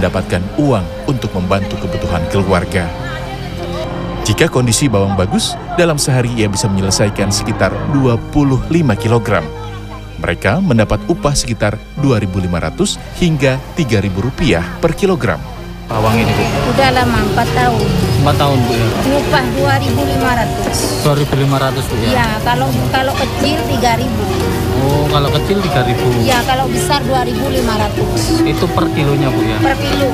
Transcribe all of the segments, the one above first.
mendapatkan uang untuk membantu kebutuhan keluarga. Jika kondisi bawang bagus, dalam sehari ia bisa menyelesaikan sekitar 25 kg. Mereka mendapat upah sekitar Rp2.500 hingga Rp3.000 per kilogram. Bawang ini, Bu? Udah lama, 4 tahun. 4 tahun, Bu, ya? Upah Rp2.500. Rp2.500, Bu, ya? Ya, kalau kecil Rp3.000. Oh, kalau kecil Rp3.000. Ya, kalau besar Rp2.500. Itu per kilonya, Bu, ya? Per kilo.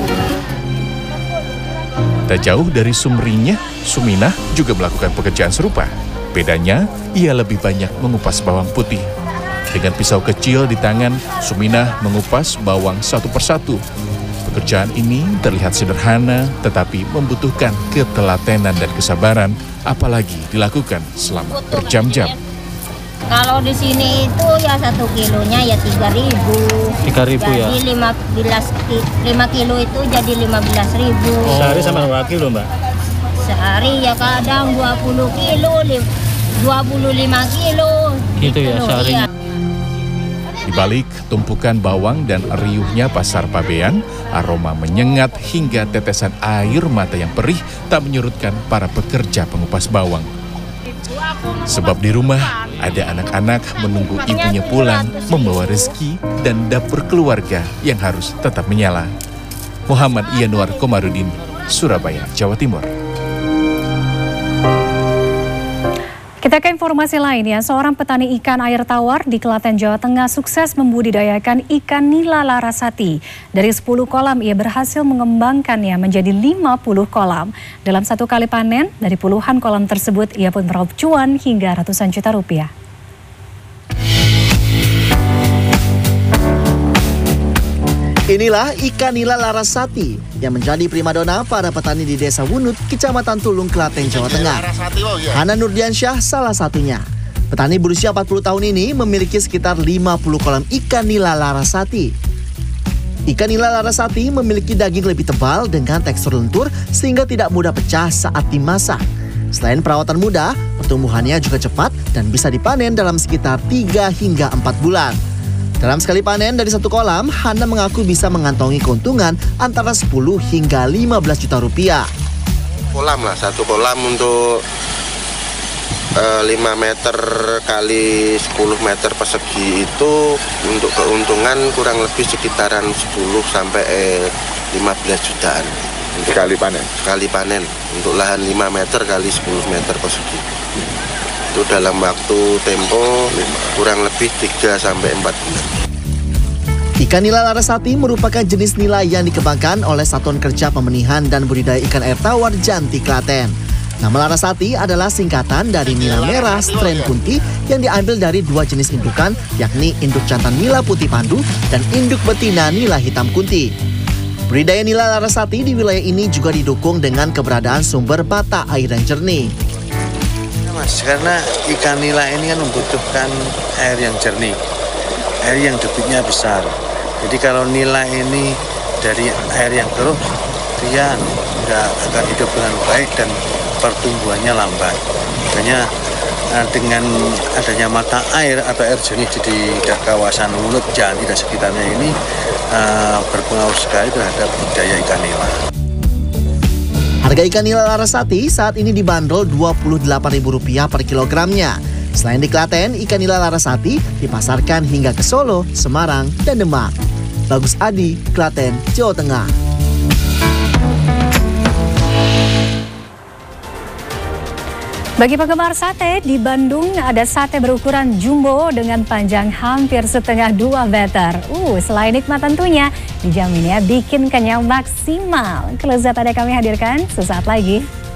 Tak jauh dari Sumringah, Suminah juga melakukan pekerjaan serupa. Bedanya, ia lebih banyak mengupas bawang putih. Dengan pisau kecil di tangan, Suminah mengupas bawang satu persatu. Pekerjaan ini terlihat sederhana, tetapi membutuhkan ketelatenan dan kesabaran, apalagi dilakukan selama berjam-jam. Kalau di sini itu ya 1 kilonya ya Rp3.000. Rp3.000 ya? Jadi 5 kilo itu jadi Rp15.000. Sehari sampai berapa kilo, Mbak? Sehari ya kadang 20 kilo, 25 kilo. Gitu ya, sehari. Ya. Di balik tumpukan bawang dan riuhnya pasar Pabean, aroma menyengat hingga tetesan air mata yang perih tak menyurutkan para pekerja pengupas bawang. Sebab di rumah ada anak-anak menunggu ibunya pulang membawa rezeki dan dapur keluarga yang harus tetap menyala. Muhammad Yanuar Komarudin, Surabaya, Jawa Timur. Kita ke informasi lain ya, seorang petani ikan air tawar di Klaten, Jawa Tengah sukses membudidayakan ikan nila larasati. Dari 10 kolam ia berhasil mengembangkannya menjadi 50 kolam. Dalam satu kali panen, dari puluhan kolam tersebut ia pun meraup cuan hingga ratusan juta rupiah. Inilah ikan nila larasati yang menjadi primadona para petani di Desa Wunut, Kecamatan Tulung, Klaten, Jawa Tengah. Hana Nurdiansyah salah satunya. Petani berusia 40 tahun ini memiliki sekitar 50 kolam ikan nila larasati. Ikan nila larasati memiliki daging lebih tebal dengan tekstur lentur sehingga tidak mudah pecah saat dimasak. Selain perawatan mudah, pertumbuhannya juga cepat dan bisa dipanen dalam sekitar 3 hingga 4 bulan. Dalam sekali panen dari satu kolam, Hana mengaku bisa mengantongi keuntungan antara 10 hingga 15 juta rupiah. Kolam lah, satu kolam untuk 5 meter kali 10 meter persegi itu untuk keuntungan kurang lebih sekitaran 10 sampai 15 jutaan. Sekali panen? Sekali panen, untuk lahan 5 meter kali 10 meter persegi. Itu dalam waktu tempo kurang lebih 3 sampai 4 bulan. Ikan nila larasati merupakan jenis nila yang dikembangkan oleh Satuan Kerja Pembenihan dan Budidaya Ikan Air Tawar Janti, Klaten. Nama larasati adalah singkatan dari nila merah strain kunti yang diambil dari 2 jenis indukan, yakni induk jantan nila putih pandu dan induk betina nila hitam kunti. Budidaya nila larasati di wilayah ini juga didukung dengan keberadaan sumber mata air yang jernih. Mas, karena ikan nila ini kan membutuhkan air yang jernih, air yang debitnya besar. Jadi kalau nila ini dari air yang keruh, dia nggak akan hidup dengan baik dan pertumbuhannya lambat. Makanya dengan adanya mata air atau air jernih di kawasan Wunut, Janti dan sekitarnya ini berpengaruh sekali terhadap budidaya ikan nila. Harga ikan nila larasati saat ini dibanderol Rp28.000 per kilogramnya. Selain di Klaten, ikan nila larasati dipasarkan hingga ke Solo, Semarang, dan Demak. Bagus Adi, Klaten, Jawa Tengah. Bagi penggemar sate, di Bandung ada sate berukuran jumbo dengan panjang hampir setengah 2 meter. Selain nikmat tentunya, dijaminnya bikin kenyang maksimal. Kelezatan yang kami hadirkan sesaat lagi.